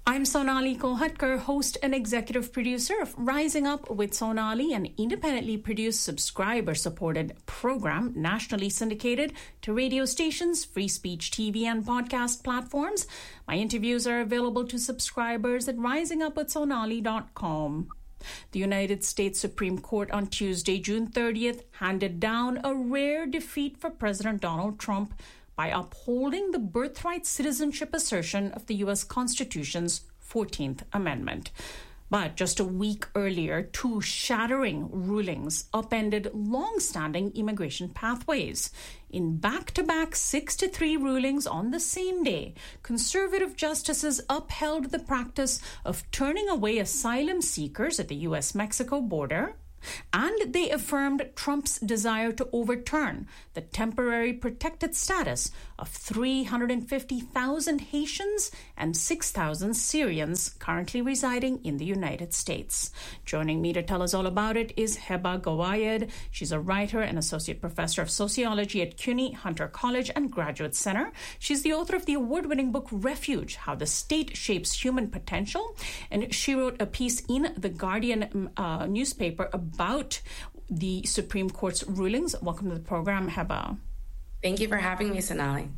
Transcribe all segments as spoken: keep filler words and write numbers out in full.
I'm Sonali Kolhatkar, host and executive producer of Rising Up with Sonali, an independently produced, subscriber-supported program nationally syndicated to radio stations, free speech T V, and podcast platforms. My interviews are available to subscribers at rising up with sonali dot com. The United States Supreme Court on Tuesday, June thirtieth, handed down a rare defeat for President Donald Trump by upholding the birthright citizenship assertion of the U S Constitution's fourteenth Amendment. But just a week earlier, two shattering rulings upended long-standing immigration pathways. In back-to-back six to three rulings on the same day, conservative justices upheld the practice of turning away asylum seekers at the U S Mexico border, and they affirmed Trump's desire to overturn the temporary protected status of three hundred fifty thousand Haitians and six thousand Syrians currently residing in the United States. Joining me to tell us all about it is Heba Gawayed. She's a writer and associate professor of sociology at CUNY Hunter College and Graduate Center. She's the author of the award-winning book Refuge: How the State Shapes Human Potential, and she wrote a piece in The Guardian uh, newspaper about the Supreme Court's rulings. Welcome to the program, Heba. Thank you for having me, Sonali.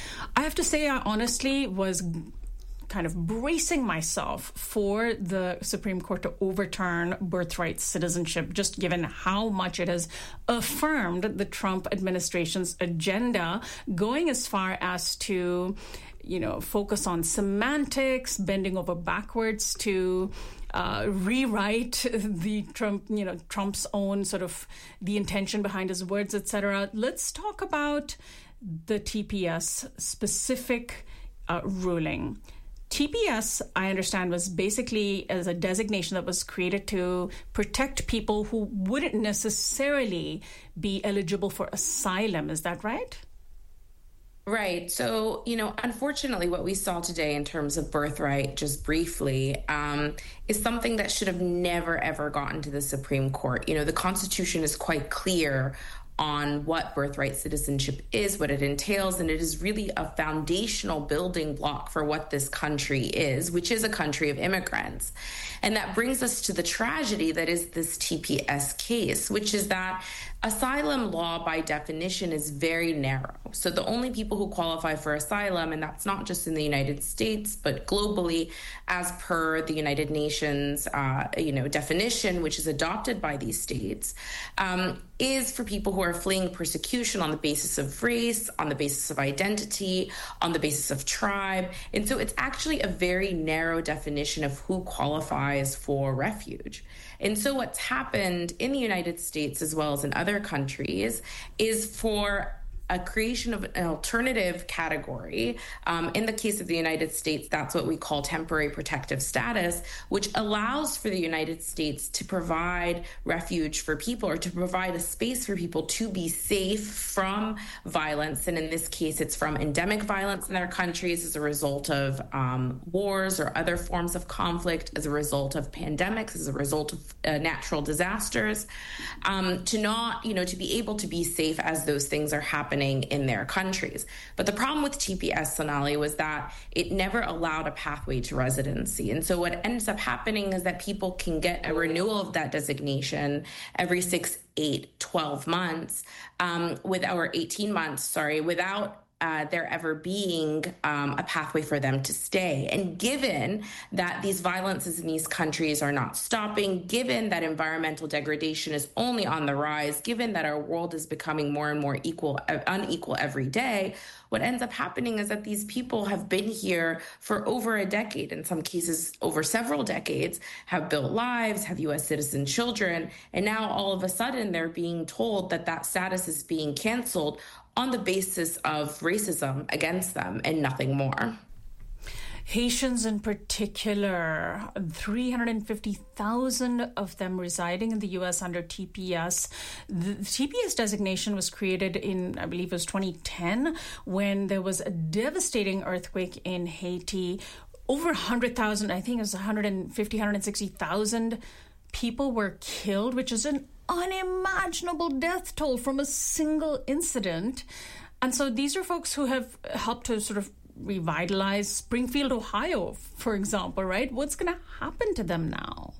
I have to say, I honestly was kind of bracing myself for the Supreme Court to overturn birthright citizenship, just given how much it has affirmed the Trump administration's agenda, going as far as to, you know, focus on semantics, bending over backwards to Uh, rewrite the Trump, you know, Trump's own sort of the intention behind his words, et cetera. Let's talk about the T P S specific uh, ruling. T P S, I understand, was basically as a designation that was created to protect people who wouldn't necessarily be eligible for asylum. Is that right? Right. So, you know, unfortunately, what we saw today in terms of birthright, just briefly, um, is something that should have never, ever gotten to the Supreme Court. You know, the Constitution is quite clear on what birthright citizenship is, what it entails, and it is really a foundational building block for what this country is, which is a country of immigrants. And that brings us to the tragedy that is this T P S case, which is that asylum law by definition is very narrow. So the only people who qualify for asylum, and that's not just in the United States, but globally, as per the United Nations, uh, you know, definition, which is adopted by these states, um, is for people who are fleeing persecution on the basis of race, on the basis of identity, on the basis of tribe. And so it's actually a very narrow definition of who qualifies for refuge. And so what's happened in the United States as well as in other countries is for a creation of an alternative category. Um, in the case of the United States, that's what we call temporary protective status, which allows for the United States to provide refuge for people or to provide a space for people to be safe from violence. And in this case, it's from endemic violence in their countries as a result of um, wars or other forms of conflict, as a result of pandemics, as a result of uh, natural disasters, um, to not, you know, to be able to be safe as those things are happening in their countries. But the problem with T P S, Sonali, was that it never allowed a pathway to residency. And so what ends up happening is that people can get a renewal of that designation every six, eight, twelve months, um, with our eighteen months, sorry, without Uh, there ever being um, a pathway for them to stay. And given that these violences in these countries are not stopping, given that environmental degradation is only on the rise, given that our world is becoming more and more equal, uh, unequal every day, what ends up happening is that these people have been here for over a decade, in some cases over several decades, have built lives, have U S citizen children, and now all of a sudden they're being told that that status is being canceled on the basis of racism against them and nothing more. Haitians in particular, three hundred fifty thousand of them residing in the U S under T P S. The T P S designation was created in, I believe it was twenty ten, when there was a devastating earthquake in Haiti. Over one hundred thousand, I think it was one hundred fifty, one hundred sixty thousand people were killed, which is an unimaginable death toll from a single incident. And so these are folks who have helped to sort of revitalize Springfield, Ohio, for example, right? What's going to happen to them now?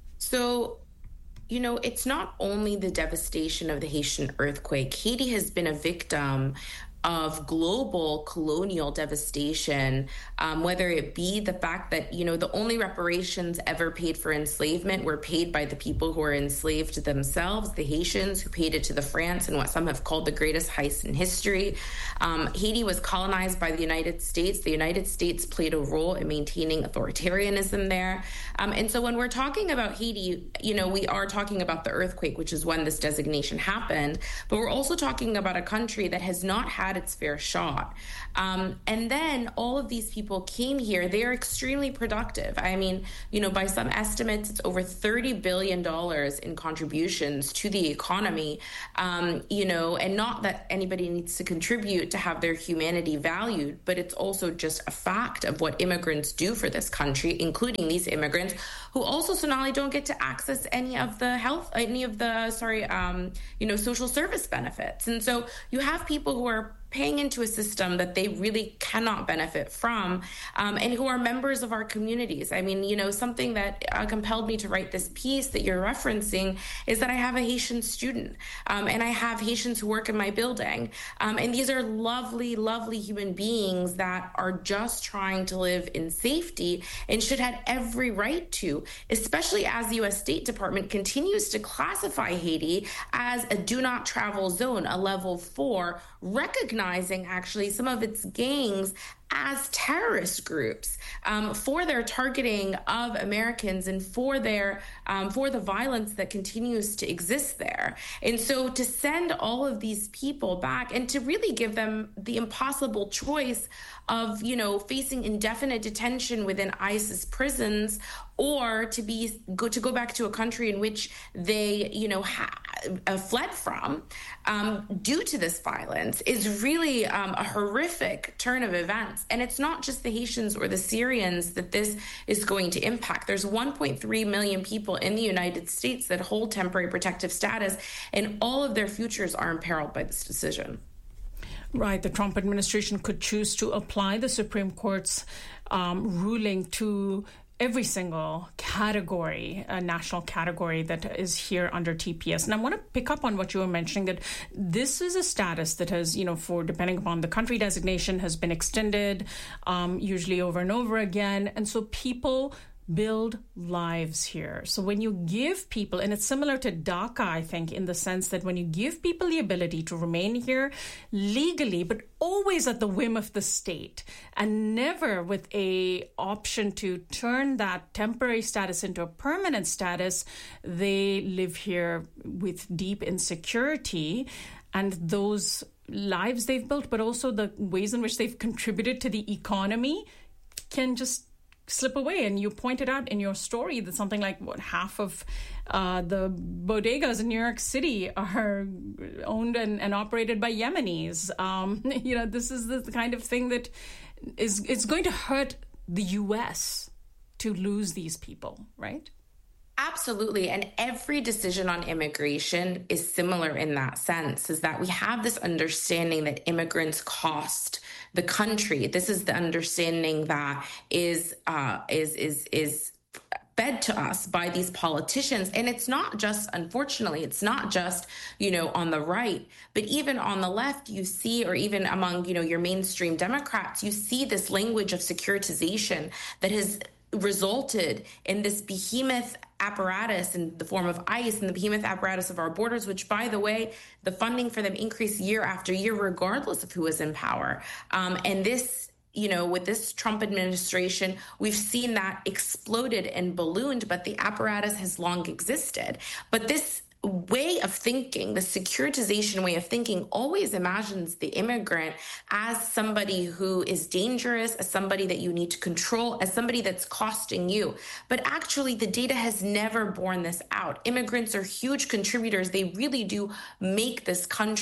So, you know, it's not only the devastation of the Haitian earthquake. Haiti has been a victim of global colonial devastation, um, whether it be the fact that, you know, the only reparations ever paid for enslavement were paid by the people who were enslaved themselves, the Haitians, who paid it to the France in what some have called the greatest heist in history. Um, Haiti was colonized by the United States. The United States played a role in maintaining authoritarianism there. Um, and so when we're talking about Haiti, you know, we are talking about the earthquake, which is when this designation happened, but we're also talking about a country that has not had its fair shot. Um, and then all of these people came here. They are extremely productive. I mean, you know, by some estimates, it's over thirty billion dollars in contributions to the economy, um, you know, and not that anybody needs to contribute to have their humanity valued, but it's also just a fact of what immigrants do for this country, including these immigrants who also, Sonali, don't get to access any of the health, any of the, sorry, um, you know, social service benefits. And so you have people who are paying into a system that they really cannot benefit from, um, and who are members of our communities. I mean, you know, something that uh, compelled me to write this piece that you're referencing is that I have a Haitian student, um, and I have Haitians who work in my building. Um, and these are lovely, lovely human beings that are just trying to live in safety and should have every right to, especially as the U S State Department continues to classify Haiti as a do not travel zone, a level four, recognizing actually some of its gangs as terrorist groups um, for their targeting of Americans and for their um, for the violence that continues to exist there. And so to send all of these people back and to really give them the impossible choice of, you know, facing indefinite detention within ISIS prisons, or to be go to go back to a country in which they, you know, ha- uh, fled from um, due to this violence is really um, a horrific turn of events. And it's not just the Haitians or the Syrians that this is going to impact. There's one point three million people in the United States that hold temporary protective status, and all of their futures are imperiled by this decision. Right. The Trump administration could choose to apply the Supreme Court's um, ruling to every single category, a national category that is here under T P S. And I want to pick up on what you were mentioning, that this is a status that has, you know, for depending upon the country designation, has been extended, um, usually over and over again. And so people build lives here. So when you give people, and it's similar to DACA, I think, in the sense that when you give people the ability to remain here legally, but always at the whim of the state, and never with a option to turn that temporary status into a permanent status, they live here with deep insecurity. And those lives they've built, but also the ways in which they've contributed to the economy, can just slip away. And you pointed out in your story that something like what half of uh, the bodegas in New York City are owned and, and operated by Yemenis. Um, you know, this is the kind of thing that is it's going to hurt the U S to lose these people, right? Absolutely. And every decision on immigration is similar in that sense, is that we have this understanding that immigrants cost the country. This is the understanding that is uh, is is is fed to us by these politicians. And it's not just, unfortunately, it's not just, you know, on the right, but even on the left, you see, or even among, you know, your mainstream Democrats, you see this language of securitization that has resulted in this behemoth apparatus in the form of ICE and the behemoth apparatus of our borders, which, by the way, the funding for them increased year after year, regardless of who is in power. Um, and this, you know, with this Trump administration, we've seen that exploded and ballooned, but the apparatus has long existed. But this way of thinking, the securitization way of thinking, always imagines the immigrant as somebody who is dangerous, as somebody that you need to control, as somebody that's costing you. But actually, the data has never borne this out. Immigrants are huge contributors. They really do make this country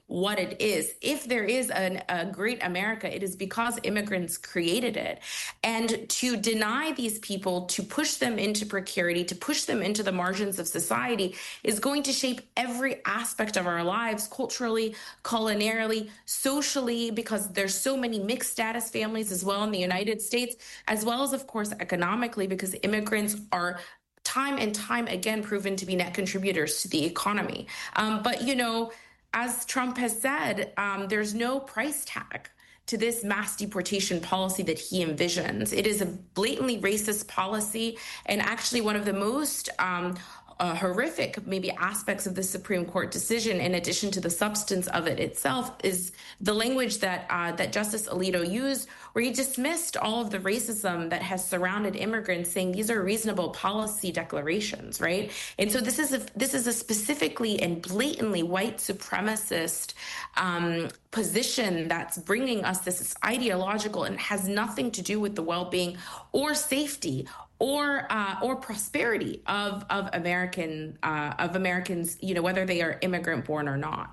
what it is. If there is an, a great America, it is because immigrants created it. And to deny these people, to push them into precarity, to push them into the margins of society is going to shape every aspect of our lives, culturally, culinarily, socially, because there's so many mixed status families as well in the United States, as well as, of course, economically, because immigrants are time and time again proven to be net contributors to the economy. Um, but, you know, as Trump has said, um, there's no price tag to this mass deportation policy that he envisions. It is a blatantly racist policy, and actually one of the most um, uh, horrific maybe aspects of the Supreme Court decision, in addition to the substance of it itself, is the language that uh, that Justice Alito used, where he dismissed all of the racism that has surrounded immigrants, saying these are reasonable policy declarations, right? And so this is a this is a specifically and blatantly white supremacist um, position that's bringing us this ideological and has nothing to do with the well-being or safety or uh, or prosperity of of American uh, of Americans, you know, whether they are immigrant born or not.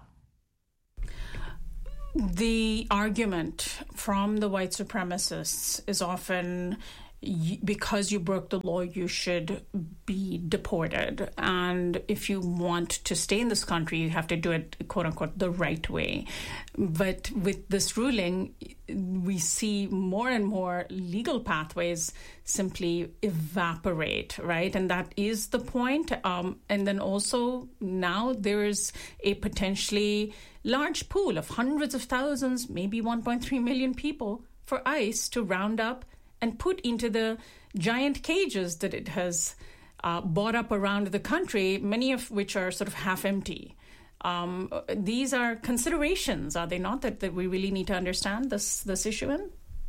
The argument from the white supremacists is often, because you broke the law, you should be deported. And if you want to stay in this country, you have to do it, quote unquote, the right way. But with this ruling, we see more and more legal pathways simply evaporate, right? And that is the point. Um, and then also now there is a potentially large pool of hundreds of thousands, maybe one point three million people for ICE to round up and put into the giant cages that it has uh, bought up around the country, many of which are sort of half empty. Um, these are considerations, are they not, that, that we really need to understand this, this issue in?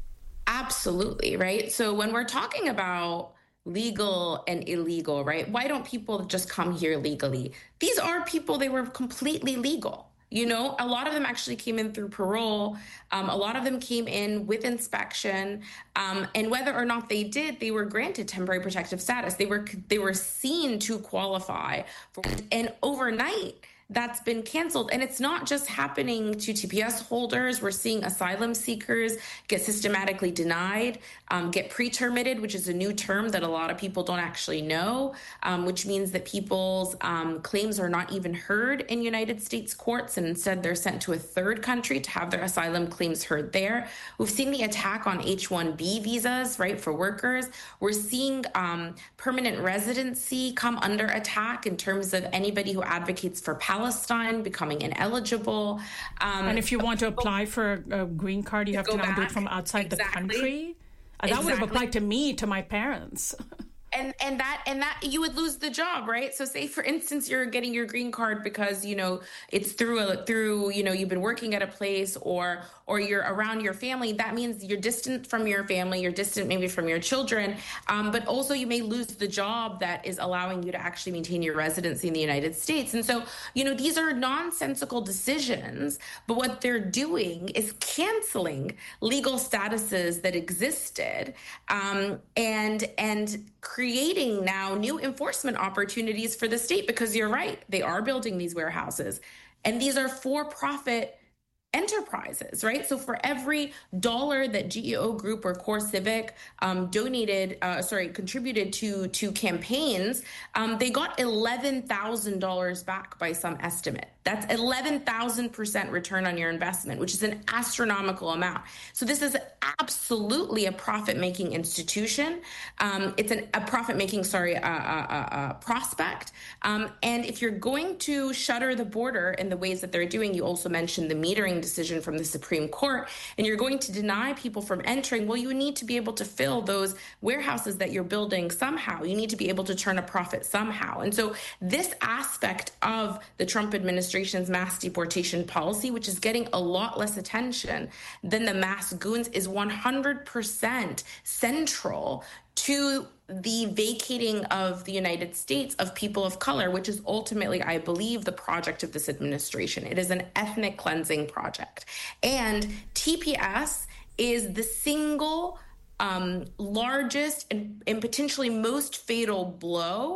Absolutely, right? So when we're talking about legal and illegal, right, why don't people just come here legally? These are people, they were completely legal. You know, a lot of them actually came in through parole. Um, a lot of them came in with inspection. Um, and whether or not they did, they were granted temporary protective status. They were they were seen to qualify for, and overnight, that's been canceled. And it's not just happening to T P S holders. We're seeing asylum seekers get systematically denied, um, get pre-terminated, which is a new term that a lot of people don't actually know, um, which means that people's um, claims are not even heard in United States courts, and instead they're sent to a third country to have their asylum claims heard there. We've seen the attack on H one B visas, right, for workers. We're seeing um, permanent residency come under attack in terms of anybody who advocates for Palestine becoming ineligible. Um, and if you want to apply for a, a green card, you have to now back. do it from outside exactly. the country. Uh, that exactly. would have applied to me, to my parents. And and that and that you would lose the job, right? So say, for instance, you're getting your green card because, you know, it's through a, through, you know, you've been working at a place, or or you're around your family. That means you're distant from your family. You're distant maybe from your children. Um, but also you may lose the job that is allowing you to actually maintain your residency in the United States. And so, you know, these are nonsensical decisions. But what they're doing is canceling legal statuses that existed um, and and creating now new enforcement opportunities for the state, because you're right, they are building these warehouses, and these are for-profit enterprises, right? So for every dollar that G E O Group or Core Civic um, donated, uh, sorry, contributed to to campaigns, um, they got eleven thousand dollars back by some estimate. That's eleven thousand percent return on your investment, which is an astronomical amount. So this is absolutely a profit-making institution. Um, it's an, a profit-making, sorry, uh, uh, uh, prospect. Um, and if you're going to shutter the border in the ways that they're doing, you also mentioned the metering decision from the Supreme Court, and you're going to deny people from entering, well, you need to be able to fill those warehouses that you're building somehow. You need to be able to turn a profit somehow. And so this aspect of the Trump administration's mass deportation policy, which is getting a lot less attention than the mass goons, is one hundred percent central to the vacating of the United States of people of color, which is ultimately, I believe, the project of this administration. It is an ethnic cleansing project. And T P S is the single um, largest and, and potentially most fatal blow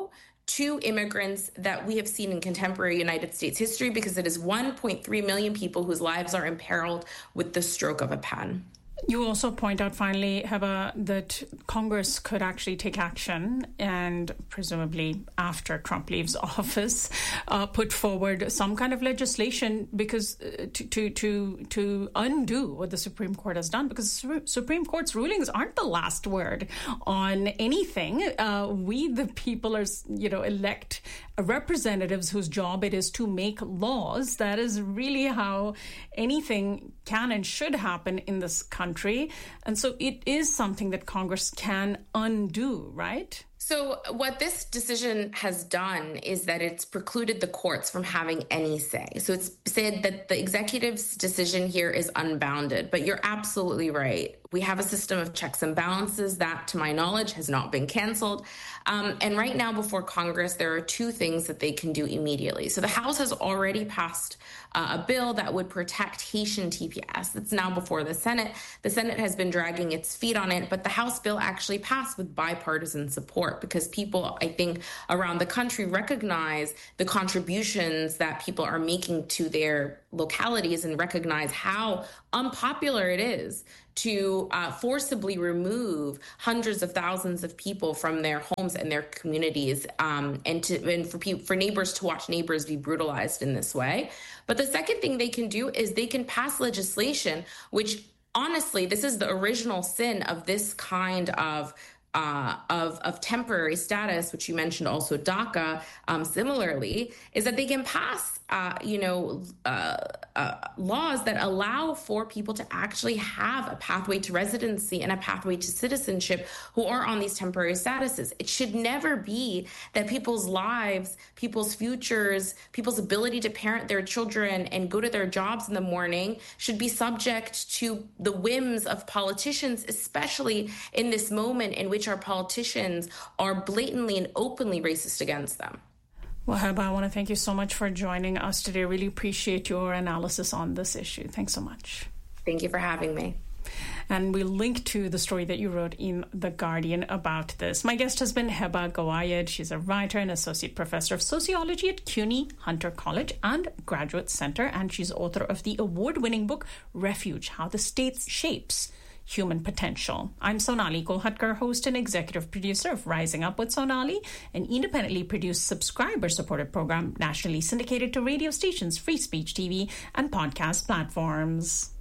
to immigrants that we have seen in contemporary United States history, because it is one point three million people whose lives are imperiled with the stroke of a pen. You also point out, finally, Heba, that Congress could actually take action and presumably after Trump leaves office, uh, put forward some kind of legislation because uh, to, to to to undo what the Supreme Court has done, because the Supreme Court's rulings aren't the last word on anything. Uh, we, the people, are, you know, elect representatives whose job it is to make laws. That is really how anything can and should happen in this country. And so it is something that Congress can undo, right? So what this decision has done is that it's precluded the courts from having any say. So it's said that the executive's decision here is unbounded. But you're absolutely right. We have a system of checks and balances that, to my knowledge, has not been canceled. Um, and right now before Congress, there are two things that they can do immediately. So the House has already passed uh, a bill that would protect Haitian T P S. It's now before the Senate. The Senate has been dragging its feet on it, but the House bill actually passed with bipartisan support because people, I think, around the country recognize the contributions that people are making to their localities and recognize how unpopular it is to uh, forcibly remove hundreds of thousands of people from their homes and their communities, um, and to and for people, for neighbors to watch neighbors be brutalized in this way. But the second thing they can do is they can pass legislation, which honestly, this is the original sin of this kind of Uh, of, of temporary status, which you mentioned also DACA, um, similarly, is that they can pass, uh, you know, uh, uh, laws that allow for people to actually have a pathway to residency and a pathway to citizenship who are on these temporary statuses. It should never be that people's lives, people's futures, people's ability to parent their children and go to their jobs in the morning should be subject to the whims of politicians, especially in this moment in which our politicians are blatantly and openly racist against them. Well, Heba, I want to thank you so much for joining us today. Really appreciate your analysis on this issue. Thanks so much. Thank you for having me. And we'll link to the story that you wrote in The Guardian about this. My guest has been Heba Gawayed. She's a writer and associate professor of sociology at CUNY Hunter College and Graduate Center, and she's author of the award-winning book Refuge: How the State Shapes Human Potential. I'm Sonali Kolhatkar, host and executive producer of Rising Up with Sonali, an independently produced subscriber-supported program nationally syndicated to radio stations, free speech T V, and podcast platforms.